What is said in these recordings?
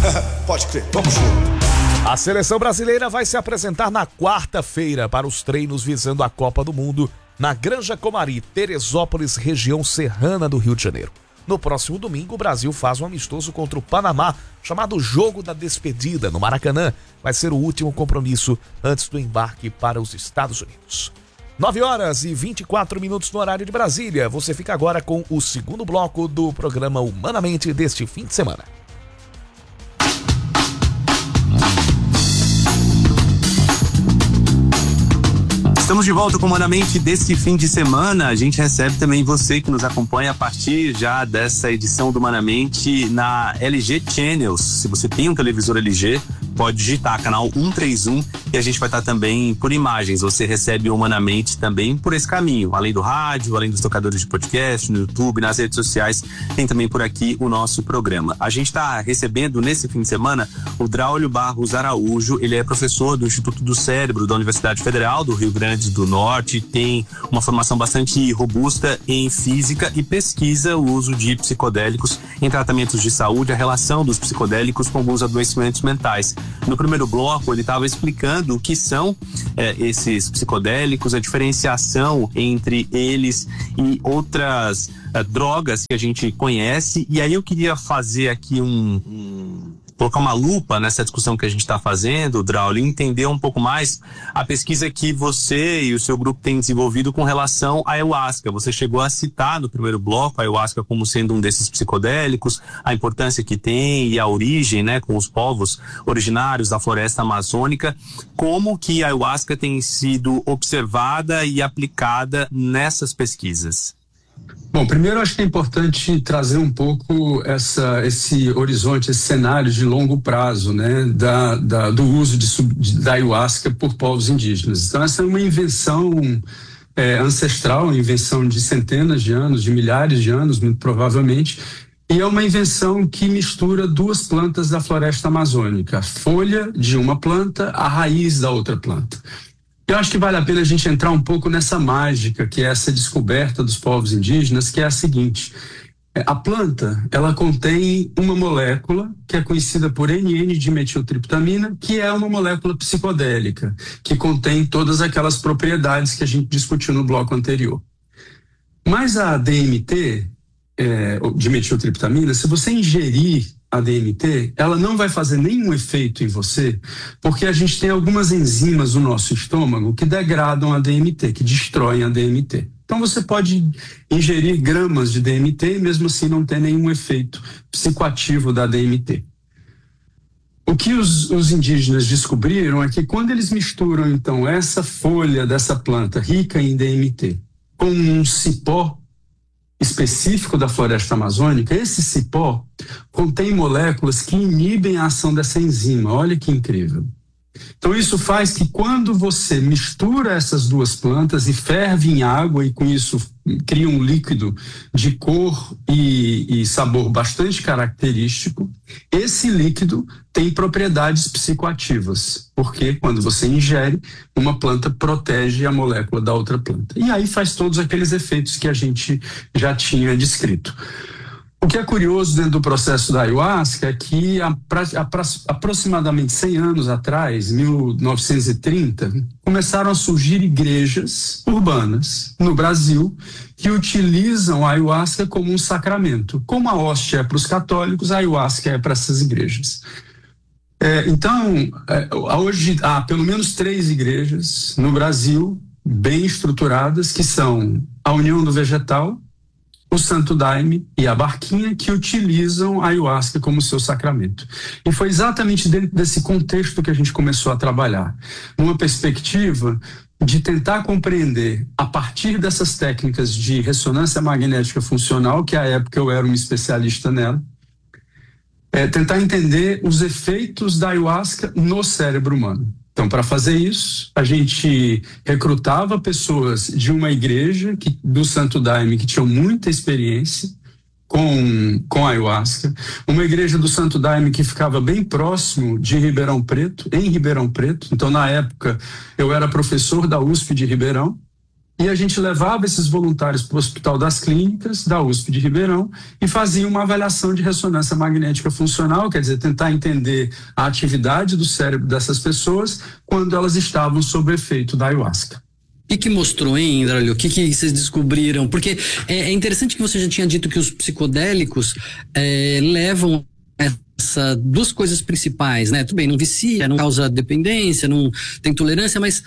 Pode crer, vamos junto. A seleção brasileira vai se apresentar na quarta-feira para os treinos visando a Copa do Mundo na Granja Comari, Teresópolis, região serrana do Rio de Janeiro. No próximo domingo, o Brasil faz um amistoso contra o Panamá, chamado Jogo da Despedida, no Maracanã. Vai ser o último compromisso antes do embarque para os Estados Unidos. 9h24 no horário de Brasília. Você fica agora com o segundo bloco do programa Humanamente deste fim de semana. Estamos de volta com o Humanamente deste fim de semana. A gente recebe também você que nos acompanha a partir já dessa edição do Humanamente na LG Channels. Se você tem um televisor LG, pode digitar canal 131 e a gente vai estar também por imagens. Você recebe o Humanamente também por esse caminho. Além do rádio, além dos tocadores de podcast, no YouTube, nas redes sociais, tem também por aqui o nosso programa. A gente está recebendo nesse fim de semana o Draulio Barros Araújo. Ele é professor do Instituto do Cérebro da Universidade Federal do Rio Grande do Norte, tem uma formação bastante robusta em física e pesquisa o uso de psicodélicos em tratamentos de saúde, a relação dos psicodélicos com alguns adoecimentos mentais. No primeiro bloco, ele estava explicando o que são esses psicodélicos, a diferenciação entre eles e outras drogas que a gente conhece, e aí eu queria fazer aqui colocar uma lupa nessa discussão que a gente está fazendo, Draulio, e entender um pouco mais a pesquisa que você e o seu grupo têm desenvolvido com relação à ayahuasca. Você chegou a citar no primeiro bloco a ayahuasca como sendo um desses psicodélicos, a importância que tem e a origem, né, com os povos originários da floresta amazônica. Como que a ayahuasca tem sido observada e aplicada nessas pesquisas? Bom, primeiro acho que é importante trazer um pouco esse horizonte, esse cenário de longo prazo, né, do uso da ayahuasca por povos indígenas. Então essa é uma invenção ancestral, uma invenção de centenas de anos, de milhares de anos, muito provavelmente, e é uma invenção que mistura duas plantas da floresta amazônica, a folha de uma planta, a raiz da outra planta. Eu acho que vale a pena a gente entrar um pouco nessa mágica, que é essa descoberta dos povos indígenas, que é a seguinte: a planta, ela contém uma molécula que é conhecida por NN-dimetiltriptamina, que é uma molécula psicodélica, que contém todas aquelas propriedades que a gente discutiu no bloco anterior. Mas a DMT, dimetiltriptamina, se você ingerir a DMT, ela não vai fazer nenhum efeito em você, porque a gente tem algumas enzimas no nosso estômago que degradam a DMT, que destroem a DMT. Então você pode ingerir gramas de DMT e mesmo assim não ter nenhum efeito psicoativo da DMT. O que os indígenas descobriram é que quando eles misturam então essa folha dessa planta rica em DMT com um cipó específico da floresta amazônica, esse cipó contém moléculas que inibem a ação dessa enzima. Olha que incrível. Então isso faz que quando você mistura essas duas plantas e ferve em água e com isso cria um líquido de cor e sabor bastante característico, esse líquido tem propriedades psicoativas, porque quando você ingere, uma planta protege a molécula da outra planta. E aí faz todos aqueles efeitos que a gente já tinha descrito. O que é curioso dentro do processo da ayahuasca é que aproximadamente 100 anos atrás, 1930, começaram a surgir igrejas urbanas no Brasil que utilizam a ayahuasca como um sacramento. Como a hóstia é para os católicos, a ayahuasca é para essas igrejas. Então, hoje há pelo menos 3 igrejas no Brasil, bem estruturadas, que são a União do Vegetal, o Santo Daime e a Barquinha, que utilizam a ayahuasca como seu sacramento. E foi exatamente dentro desse contexto que a gente começou a trabalhar, numa perspectiva de tentar compreender, a partir dessas técnicas de ressonância magnética funcional, que à época eu era um especialista nela, tentar entender os efeitos da ayahuasca no cérebro humano. Então, para fazer isso, a gente recrutava pessoas de uma igreja do Santo Daime que tinham muita experiência com a ayahuasca, uma igreja do Santo Daime que ficava bem próximo de Ribeirão Preto, em Ribeirão Preto. Então, na época, eu era professor da USP de Ribeirão, e a gente levava esses voluntários para o Hospital das Clínicas, da USP de Ribeirão, e fazia uma avaliação de ressonância magnética funcional, quer dizer, tentar entender a atividade do cérebro dessas pessoas quando elas estavam sob efeito da ayahuasca. O que mostrou, hein, Indralio? O que vocês descobriram? Porque é interessante que você já tinha dito que os psicodélicos levam essas duas coisas principais, né? Tudo bem, não vicia, não causa dependência, não tem tolerância, mas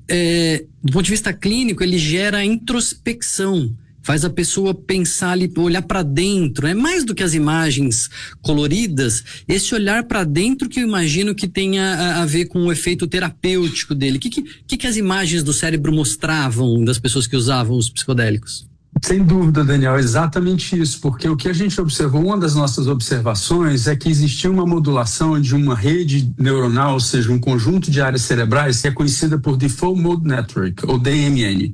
do ponto de vista clínico, ele gera introspecção, faz a pessoa pensar ali, olhar para dentro. É mais do que as imagens coloridas, esse olhar para dentro que eu imagino que tenha a ver com o efeito terapêutico dele. O que as imagens do cérebro mostravam das pessoas que usavam os psicodélicos? Sem dúvida, Daniel, é exatamente isso, porque o que a gente observou, uma das nossas observações é que existia uma modulação de uma rede neuronal, ou seja, um conjunto de áreas cerebrais que é conhecida por Default Mode Network, ou DMN.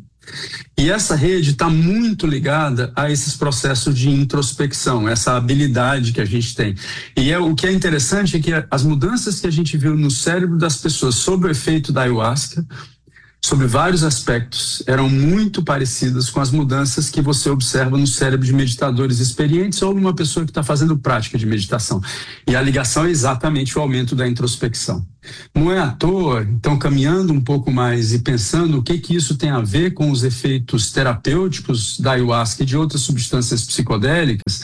E essa rede está muito ligada a esses processos de introspecção, essa habilidade que a gente tem. E o que é interessante é que as mudanças que a gente viu no cérebro das pessoas sob o efeito da ayahuasca, sobre vários aspectos, eram muito parecidas com as mudanças que você observa no cérebro de meditadores experientes ou numa pessoa que está fazendo prática de meditação. E a ligação é exatamente o aumento da introspecção. Não é à toa, então, caminhando um pouco mais e pensando o que isso tem a ver com os efeitos terapêuticos da ayahuasca e de outras substâncias psicodélicas.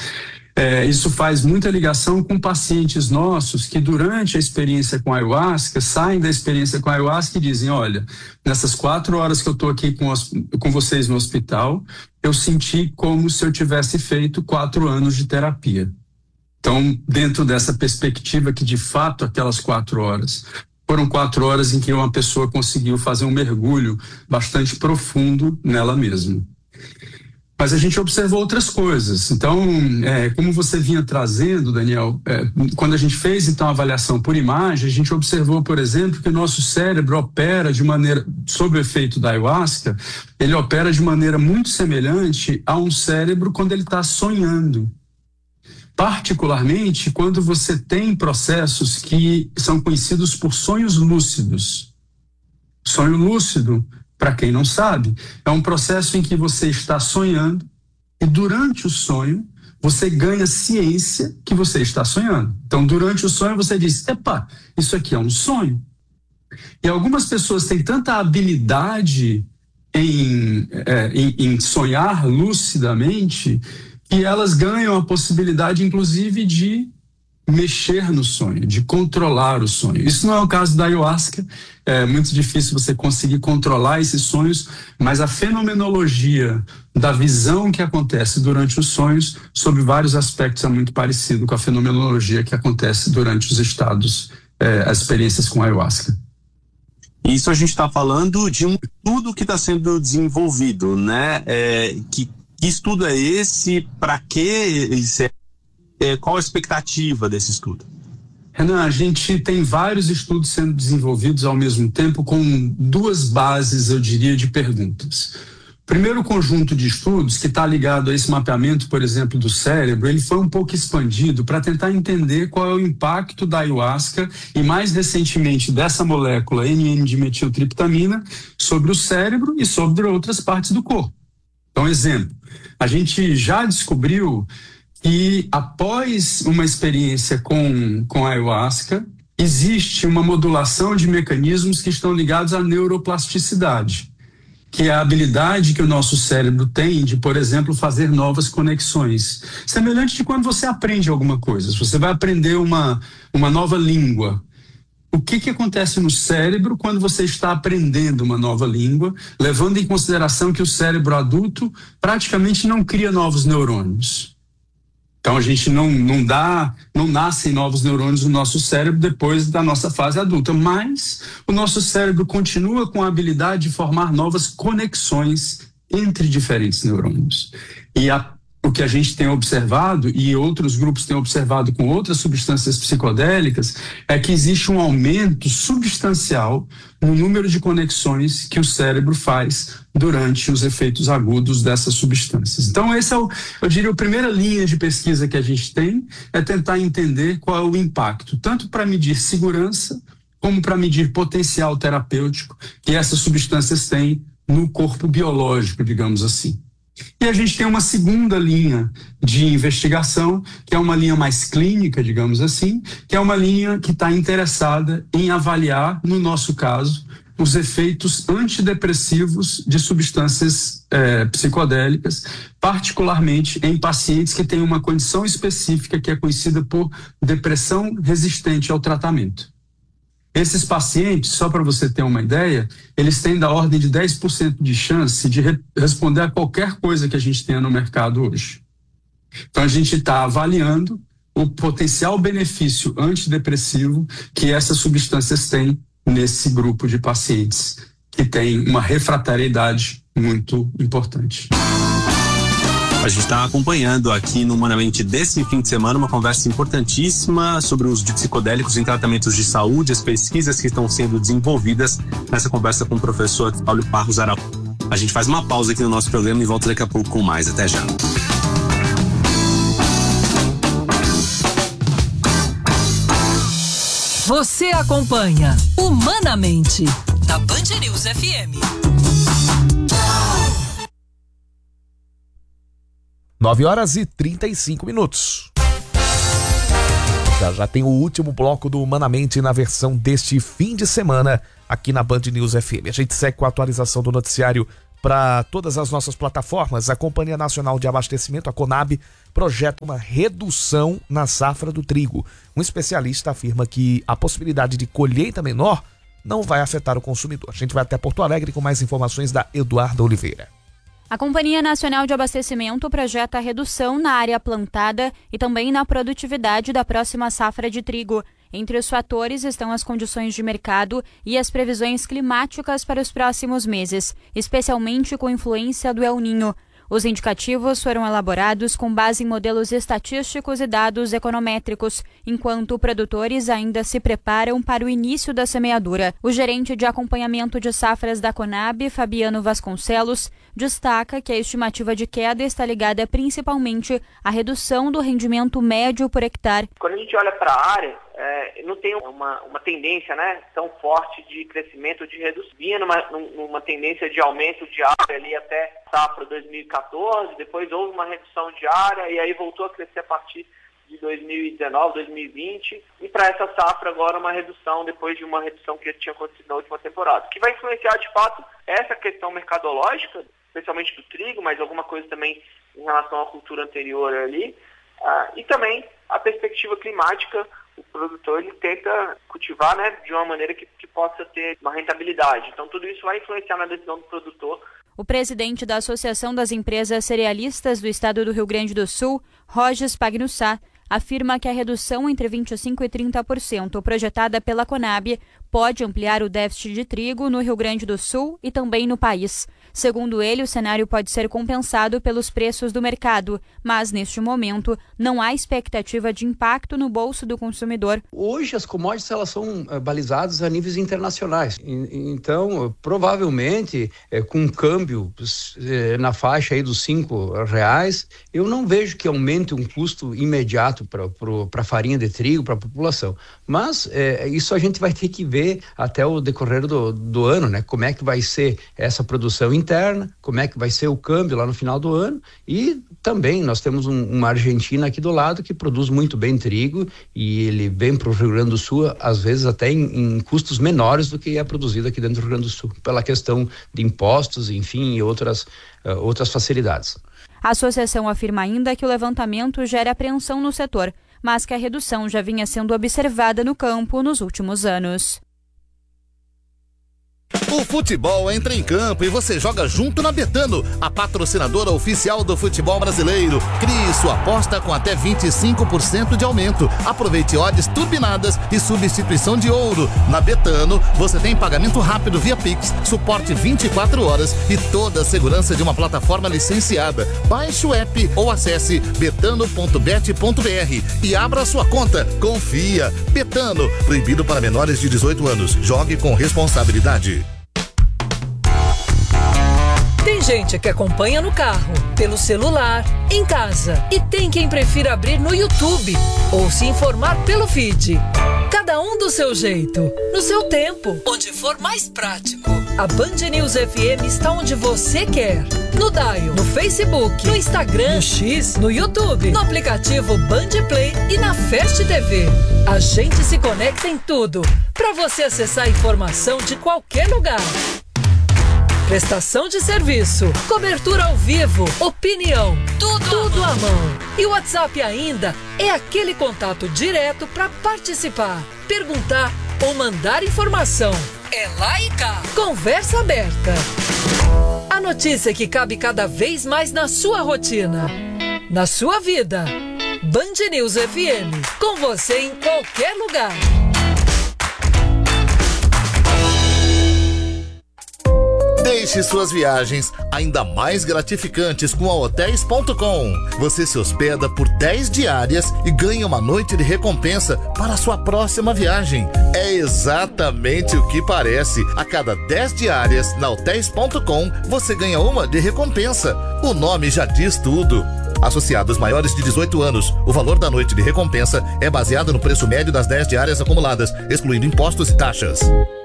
Isso faz muita ligação com pacientes nossos que durante a experiência com a ayahuasca, saem da experiência com a ayahuasca e dizem, olha, nessas 4 horas que eu estou aqui com vocês no hospital, eu senti como se eu tivesse feito 4 anos de terapia. Então, dentro dessa perspectiva que de fato aquelas 4 horas foram 4 horas em que uma pessoa conseguiu fazer um mergulho bastante profundo nela mesma. Mas a gente observou outras coisas. Então, como você vinha trazendo, Daniel, quando a gente fez então a avaliação por imagem, a gente observou, por exemplo, que o nosso cérebro opera de maneira, sob o efeito da ayahuasca, ele opera de maneira muito semelhante a um cérebro quando ele está sonhando. Particularmente quando você tem processos que são conhecidos por sonhos lúcidos. Sonho lúcido, para quem não sabe, é um processo em que você está sonhando e durante o sonho você ganha ciência que você está sonhando. Então, durante o sonho você diz, epa, isso aqui é um sonho. E algumas pessoas têm tanta habilidade em sonhar lucidamente que elas ganham a possibilidade, inclusive, de mexer no sonho, de controlar o sonho. Isso não é o caso da ayahuasca, é muito difícil você conseguir controlar esses sonhos, mas a fenomenologia da visão que acontece durante os sonhos, sob vários aspectos, é muito parecido com a fenomenologia que acontece durante os estados, as experiências com a ayahuasca. Isso a gente está falando de um estudo que está sendo desenvolvido, né? Que estudo é esse? Para que qual a expectativa desse estudo? Renan, a gente tem vários estudos sendo desenvolvidos ao mesmo tempo com 2 bases, eu diria, de perguntas. Primeiro conjunto de estudos, que está ligado a esse mapeamento, por exemplo, do cérebro, ele foi um pouco expandido para tentar entender qual é o impacto da ayahuasca e, mais recentemente, dessa molécula N,N-dimetiltriptamina sobre o cérebro e sobre outras partes do corpo. Então, exemplo, a gente já descobriu que após uma experiência com a ayahuasca, existe uma modulação de mecanismos que estão ligados à neuroplasticidade, que é a habilidade que o nosso cérebro tem de, por exemplo, fazer novas conexões. Semelhante de quando você aprende alguma coisa. Se você vai aprender uma nova língua, o que acontece no cérebro quando você está aprendendo uma nova língua, levando em consideração que o cérebro adulto praticamente não cria novos neurônios? Então a gente não nascem novos neurônios no nosso cérebro depois da nossa fase adulta, mas o nosso cérebro continua com a habilidade de formar novas conexões entre diferentes neurônios. E o que a gente tem observado, e outros grupos têm observado com outras substâncias psicodélicas, é que existe um aumento substancial no número de conexões que o cérebro faz durante os efeitos agudos dessas substâncias. Então, esse eu diria, a primeira linha de pesquisa que a gente tem é tentar entender qual é o impacto, tanto para medir segurança, como para medir potencial terapêutico que essas substâncias têm no corpo biológico, digamos assim. E a gente tem uma segunda linha de investigação, que é uma linha mais clínica, digamos assim, que é uma linha que está interessada em avaliar, no nosso caso, os efeitos antidepressivos de substâncias psicodélicas, particularmente em pacientes que têm uma condição específica que é conhecida por depressão resistente ao tratamento. Esses pacientes, só para você ter uma ideia, eles têm da ordem de 10% de chance de responder a qualquer coisa que a gente tenha no mercado hoje. Então a gente está avaliando o potencial benefício antidepressivo que essas substâncias têm nesse grupo de pacientes que tem uma refratariedade muito importante. A gente está acompanhando aqui no Humanamente desse fim de semana uma conversa importantíssima sobre o uso de psicodélicos em tratamentos de saúde, as pesquisas que estão sendo desenvolvidas nessa conversa com o professor Paulo Parros Araújo. A gente faz uma pausa aqui no nosso programa e volta daqui a pouco com mais. Até já. Você acompanha Humanamente da Band News FM. 9h35. Já tem o último bloco do Humanamente na versão deste fim de semana aqui na Band News FM. A gente segue com a atualização do noticiário para todas as nossas plataformas. A Companhia Nacional de Abastecimento, a Conab, projeta uma redução na safra do trigo. Um especialista afirma que a possibilidade de colheita menor não vai afetar o consumidor. A gente vai até Porto Alegre com mais informações da Eduarda Oliveira. A Companhia Nacional de Abastecimento projeta a redução na área plantada e também na produtividade da próxima safra de trigo. Entre os fatores estão as condições de mercado e as previsões climáticas para os próximos meses, especialmente com influência do El Niño. Os indicativos foram elaborados com base em modelos estatísticos e dados econométricos, enquanto produtores ainda se preparam para o início da semeadura. O gerente de acompanhamento de safras da Conab, Fabiano Vasconcelos, destaca que a estimativa de queda está ligada principalmente à redução do rendimento médio por hectare. Quando a gente olha para a área, não tem uma tendência, né, tão forte de crescimento, de redução. Vinha numa tendência de aumento de área ali até safra 2014, depois houve uma redução de área e aí voltou a crescer a partir de 2019, 2020, e para essa safra agora uma redução, depois de uma redução que tinha acontecido na última temporada. O que vai influenciar de fato essa questão mercadológica, especialmente do trigo, mas alguma coisa também em relação à cultura anterior ali, e também a perspectiva climática. O produtor ele tenta cultivar, né, de uma maneira que possa ter uma rentabilidade. Então tudo isso vai influenciar na decisão do produtor. O presidente da Associação das Empresas Cerealistas do Estado do Rio Grande do Sul, Rogers Pagnussá, afirma que a redução entre 25% e 30% projetada pela Conab pode ampliar o déficit de trigo no Rio Grande do Sul e também no país. Segundo ele, o cenário pode ser compensado pelos preços do mercado, mas neste momento não há expectativa de impacto no bolso do consumidor. Hoje as commodities elas são balizadas a níveis internacionais, então provavelmente com um câmbio na faixa aí dos R$5, eu não vejo que aumente um custo imediato para a farinha de trigo, para a população, mas isso a gente vai ter que ver até o decorrer do ano, né? Como é que vai ser essa produção interna, como é que vai ser o câmbio lá no final do ano, e também nós temos uma Argentina aqui do lado que produz muito bem trigo e ele vem para o Rio Grande do Sul às vezes até em custos menores do que é produzido aqui dentro do Rio Grande do Sul, pela questão de impostos, enfim, e outras facilidades. A associação afirma ainda que o levantamento gera apreensão no setor, mas que a redução já vinha sendo observada no campo nos últimos anos. O futebol entra em campo e você joga junto na Betano, a patrocinadora oficial do futebol brasileiro. Crie sua aposta com até 25% de aumento. Aproveite odds turbinadas e substituição de ouro. Na Betano, você tem pagamento rápido via Pix, suporte 24 horas e toda a segurança de uma plataforma licenciada. Baixe o app ou acesse betano.bet.br e abra sua conta. Confia. Betano, proibido para menores de 18 anos. Jogue com responsabilidade. Tem gente que acompanha no carro, pelo celular, em casa. E tem quem prefira abrir no YouTube ou se informar pelo feed. Cada um do seu jeito, no seu tempo, onde for mais prático. A Band News FM está onde você quer. No Dial, no Facebook, no Instagram, no X, no YouTube, no aplicativo Band Play e na Fast TV. A gente se conecta em tudo, para você acessar a informação de qualquer lugar. Prestação de serviço, cobertura ao vivo, opinião, tudo à mão. E o WhatsApp ainda é aquele contato direto para participar, perguntar ou mandar informação. É lá e cá. Conversa aberta. A notícia que cabe cada vez mais na sua rotina, na sua vida. Band News FM, com você em qualquer lugar. Deixe suas viagens ainda mais gratificantes com a Hotéis.com. Você se hospeda por 10 diárias e ganha uma noite de recompensa para a sua próxima viagem. É exatamente o que parece. A cada 10 diárias na Hotéis.com, você ganha uma de recompensa. O nome já diz tudo. Associados maiores de 18 anos, o valor da noite de recompensa é baseado no preço médio das 10 diárias acumuladas, excluindo impostos e taxas.